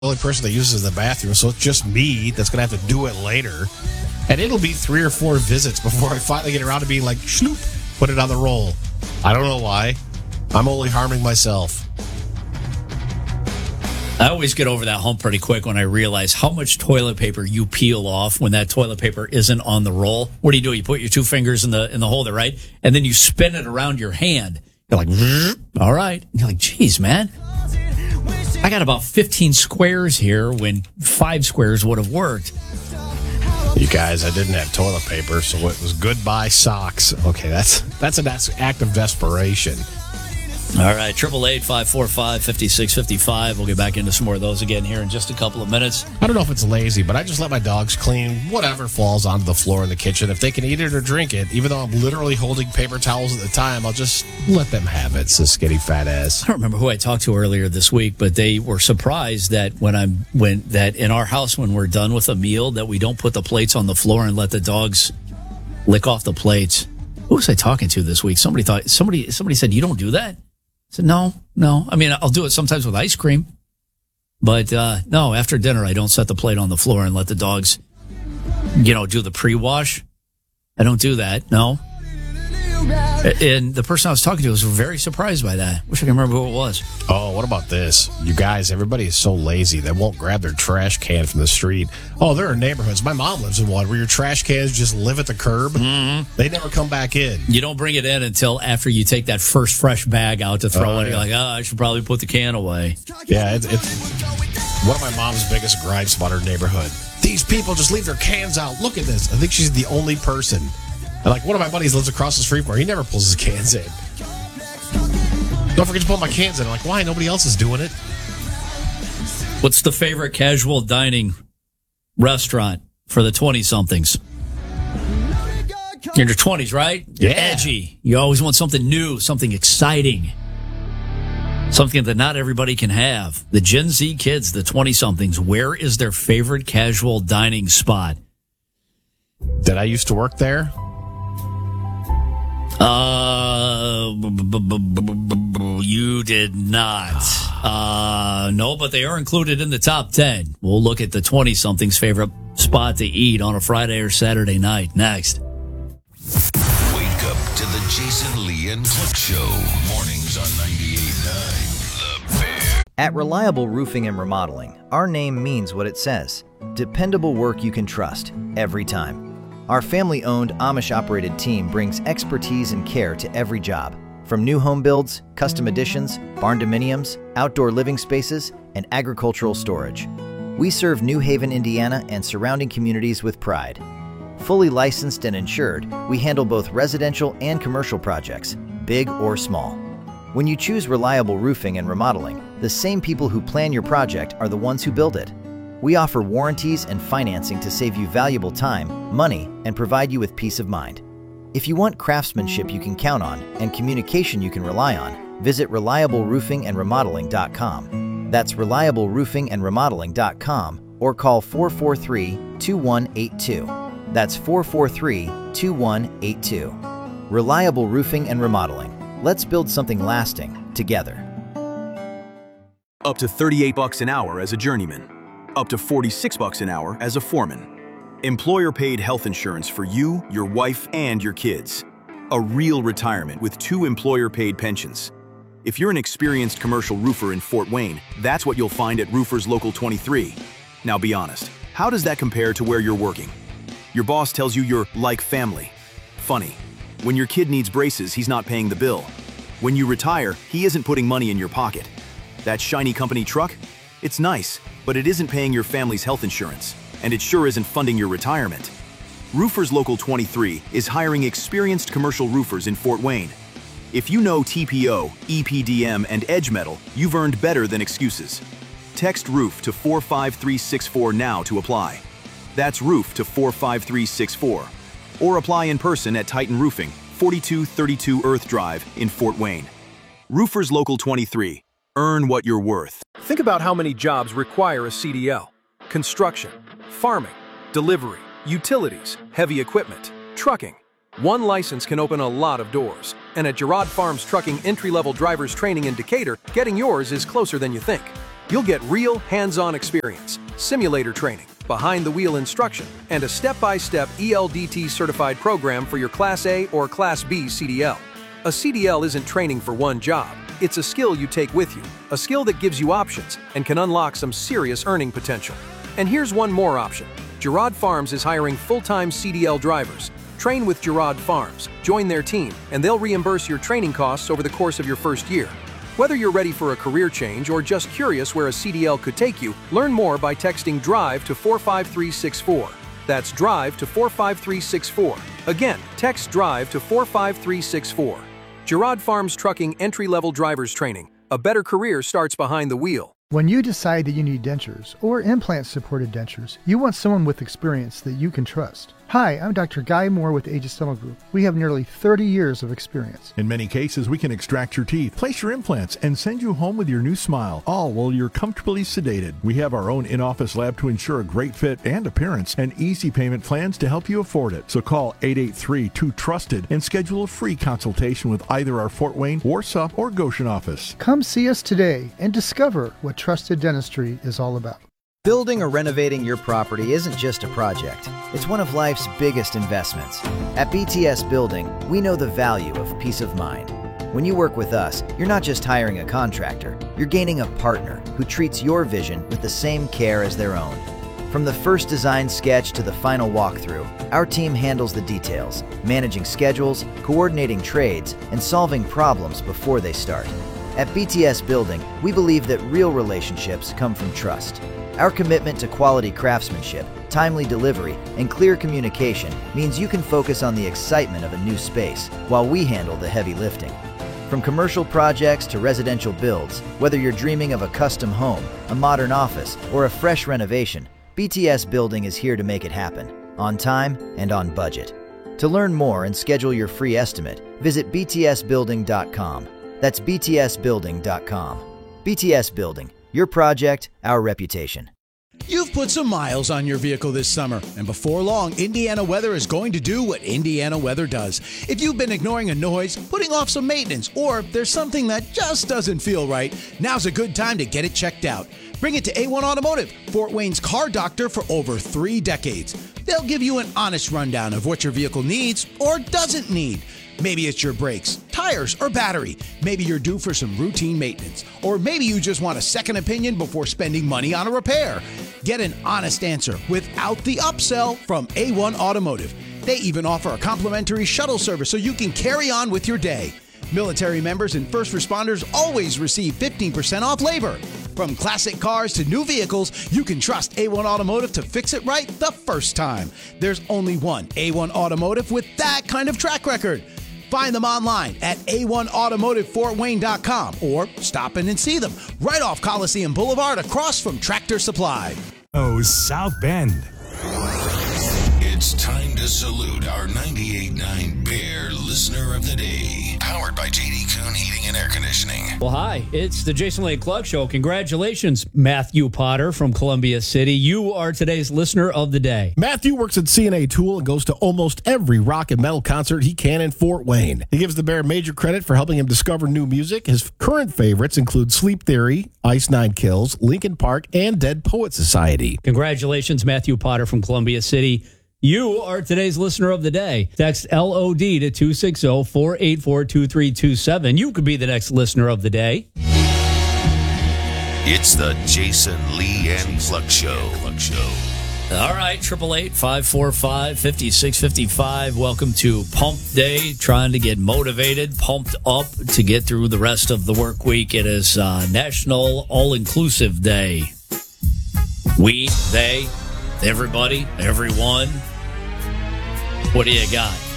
only person that uses the bathroom, so it's just me that's going to have to do it later. And it'll be 3 or 4 visits before I finally get around to being like, schnoop, put it on the roll. I don't know why. I'm only harming myself. I always get over that hump pretty quick when I realize how much toilet paper you peel off when that toilet paper isn't on the roll. What do? You put your 2 fingers in the holder, right? And then you spin it around your hand. You're like, all right. And you're like, geez, man. I got about 15 squares here when 5 squares would have worked. You guys, I didn't have toilet paper, so it was goodbye socks. Okay, that's an act of desperation. All right, 888-545-5655. We'll get back into some more of those again here in just a couple of minutes. I don't know if it's lazy, but I just let my dogs clean whatever falls onto the floor in the kitchen. If they can eat it or drink it, even though I'm literally holding paper towels at the time, I'll just let them have it, so skinny fat ass. I don't remember who I talked to earlier this week, but they were surprised that that in our house when we're done with a meal that we don't put the plates on the floor and let the dogs lick off the plates. Who was I talking to this week? Somebody said, you don't do that? I said, no. I mean, I'll do it sometimes with ice cream. But, no, after dinner, I don't set the plate on the floor and let the dogs, do the pre-wash. I don't do that, no. And the person I was talking to was very surprised by that. Wish I could remember who it was. Oh, what about this? You guys, everybody is so lazy. They won't grab their trash can from the street. Oh, there are neighborhoods. My mom lives in one where your trash cans just live at the curb. Mm-hmm. They never come back in. You don't bring it in until after you take that first fresh bag out to throw in. You're like, I should probably put the can away. Yeah, it's one of my mom's biggest gripes about her neighborhood. These people just leave their cans out. Look at this. I think she's the only person. And like one of my buddies lives across the street from her. He never pulls his cans in. Don't forget to pull my cans in. I'm like, why? Nobody else is doing it. What's the favorite casual dining restaurant for the 20-somethings? You're in your 20s, right? You're edgy. You always want something new, something exciting. Something that not everybody can have. The Gen Z kids, the 20-somethings, where is their favorite casual dining spot? Did I used to work there? You did not. No, but they are included in the top 10. We'll look at the 20-somethings' favorite spot to eat on a Friday or Saturday night next. Wake up to the Jason Lee and Clip Show. Mornings on 98.9 The Bear. At Reliable Roofing and Remodeling, our name means what it says. Dependable work you can trust, every time. Our family-owned, Amish-operated team brings expertise and care to every job. From new home builds, custom additions, barn dominiums, outdoor living spaces, and agricultural storage. We serve New Haven, Indiana, and surrounding communities with pride. Fully licensed and insured, we handle both residential and commercial projects, big or small. When you choose Reliable Roofing and Remodeling, the same people who plan your project are the ones who build it. We offer warranties and financing to save you valuable time, money, and provide you with peace of mind. If you want craftsmanship you can count on and communication you can rely on, visit reliableroofingandremodeling.com. That's reliableroofingandremodeling.com or call 443-2182. That's 443-2182. Reliable Roofing and Remodeling. Let's build something lasting together. Up to $38 an hour as a journeyman. Up to $46 an hour as a foreman. Employer-paid health insurance for you, your wife, and your kids. A real retirement with 2 employer-paid pensions. If you're an experienced commercial roofer in Fort Wayne, that's what you'll find at Roofers Local 23. Now be honest, how does that compare to where you're working? Your boss tells you you're like family. Funny. When your kid needs braces, he's not paying the bill. When you retire, he isn't putting money in your pocket. That shiny company truck? It's nice, but it isn't paying your family's health insurance, and it sure isn't funding your retirement. Roofers Local 23 is hiring experienced commercial roofers in Fort Wayne. If you know TPO, EPDM, and Edge Metal, you've earned better than excuses. Text ROOF to 45364 now to apply. That's ROOF to 45364. Or apply in person at Titan Roofing, 4232 Earth Drive in Fort Wayne. Roofers Local 23. Earn what you're worth. Think about how many jobs require a CDL. Construction, farming, delivery, utilities, heavy equipment, trucking. One license can open a lot of doors. And at Girard Farms Trucking entry-level drivers training in Decatur, getting yours is closer than you think. You'll get real, hands-on experience, simulator training, behind-the-wheel instruction, and a step-by-step ELDT-certified program for your Class A or Class B CDL. A CDL isn't training for one job. It's a skill you take with you, a skill that gives you options and can unlock some serious earning potential. And here's one more option. Girard Farms is hiring full-time CDL drivers. Train with Girard Farms, join their team, and they'll reimburse your training costs over the course of your first year. Whether you're ready for a career change or just curious where a CDL could take you, learn more by texting DRIVE to 45364. That's DRIVE to 45364. Again, text DRIVE to 45364. Girard Farms Trucking Entry-Level Drivers Training. A better career starts behind the wheel. When you decide that you need dentures or implant-supported dentures, you want someone with experience that you can trust. Hi, I'm Dr. Guy Moore with Aegis Dental Group. We have nearly 30 years of experience. In many cases, we can extract your teeth, place your implants, and send you home with your new smile, all while you're comfortably sedated. We have our own in-office lab to ensure a great fit and appearance, and easy payment plans to help you afford it. So call 883-2TRUSTED and schedule a free consultation with either our Fort Wayne, Warsaw, or Goshen office. Come see us today and discover what trusted dentistry is all about. Building or renovating your property isn't just a project. It's one of life's biggest investments. At BTS Building, we know the value of peace of mind. When you work with us, you're not just hiring a contractor, you're gaining a partner who treats your vision with the same care as their own. From the first design sketch to the final walkthrough, our team handles the details, managing schedules, coordinating trades, and solving problems before they start. At BTS Building, we believe that real relationships come from trust. Our commitment to quality craftsmanship, timely delivery, and clear communication means you can focus on the excitement of a new space while we handle the heavy lifting. From commercial projects to residential builds, whether you're dreaming of a custom home, a modern office, or a fresh renovation, BTS Building is here to make it happen, on time and on budget. To learn more and schedule your free estimate, visit btsbuilding.com. That's btsbuilding.com. BTS Building. Your project, our reputation. You've put some miles on your vehicle this summer, and before long, Indiana Weather is going to do what Indiana Weather does. If you've been ignoring a noise, putting off some maintenance, or there's something that just doesn't feel right, now's a good time to get it checked out. Bring it to A1 Automotive, Fort Wayne's car doctor for over 3 decades. They'll give you an honest rundown of what your vehicle needs or doesn't need. Maybe it's your brakes, tires, or battery. Maybe you're due for some routine maintenance. Or maybe you just want a second opinion before spending money on a repair. Get an honest answer without the upsell from A1 Automotive. They even offer a complimentary shuttle service so you can carry on with your day. Military members and first responders always receive 15% off labor. From classic cars to new vehicles, you can trust A1 Automotive to fix it right the first time. There's only one A1 Automotive with that kind of track record. Find them online at a1automotivefortwayne.com or stop in and see them right off Coliseum Boulevard across from Tractor Supply. Oh, South Bend. It's time to salute our 98.9 Bear Listener of the Day. Powered by J.D. Kuhn Heating and Air Conditioning. Well, hi, it's the Jason Lane Club Show. Congratulations, Matthew Potter from Columbia City. You are today's Listener of the Day. Matthew works at CNA Tool and goes to almost every rock and metal concert he can in Fort Wayne. He gives the Bear major credit for helping him discover new music. His current favorites include Sleep Theory, Ice Nine Kills, Linkin Park, and Dead Poet Society. Congratulations, Matthew Potter from Columbia City. You are today's Listener of the Day. Text LOD to 260-484-2327. You could be the next Listener of the Day. It's the Jason Lee and Cluck Show. All right, 888-545-5655. Welcome to Pump Day. Trying to get motivated, pumped up to get through the rest of the work week. It is National All-Inclusive Day. We, they, everybody, everyone. What do you got?